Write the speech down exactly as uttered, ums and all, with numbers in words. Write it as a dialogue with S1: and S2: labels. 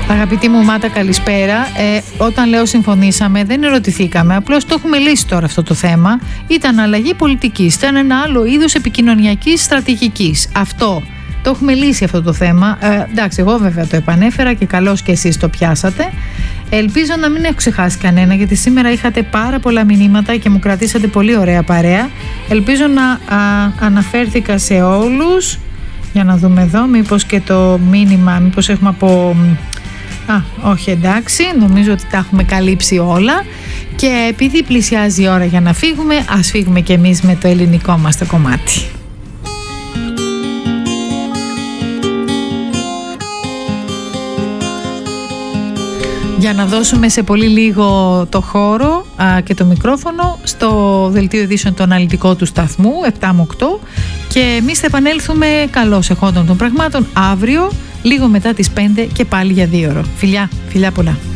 S1: Αγαπητή μου Μάτα, καλησπέρα. Ε, όταν λέω συμφωνήσαμε, δεν ερωτηθήκαμε. Απλώς το έχουμε λύσει τώρα αυτό το θέμα. Ήταν αλλαγή πολιτικής. Ήταν ένα άλλο είδος επικοινωνιακής στρατηγικής. Αυτό. Το έχουμε λύσει αυτό το θέμα. Ε, εντάξει, εγώ βέβαια το επανέφερα και καλώς και εσείς το πιάσατε. Ελπίζω να μην έχω ξεχάσει κανένα, γιατί σήμερα είχατε πάρα πολλά μηνύματα και μου κρατήσατε πολύ ωραία παρέα. Ελπίζω να α, αναφέρθηκα σε όλους. Για να δούμε εδώ, μήπως και το μήνυμα, μήπως έχουμε από... Α, όχι, εντάξει, νομίζω ότι τα έχουμε καλύψει όλα. Και επειδή πλησιάζει η ώρα για να φύγουμε, ας φύγουμε κι εμείς με το ελληνικό μας το κομμάτι. Για να δώσουμε σε πολύ λίγο το χώρο α, και το μικρόφωνο στο δελτίο ειδήσεων το αναλυτικό του σταθμού επτά με οκτώ, και εμείς θα επανέλθουμε καλώς εχόντων των πραγμάτων αύριο λίγο μετά τις πέντε και πάλι για δύο ώρο. Φιλιά, φιλιά πολλά.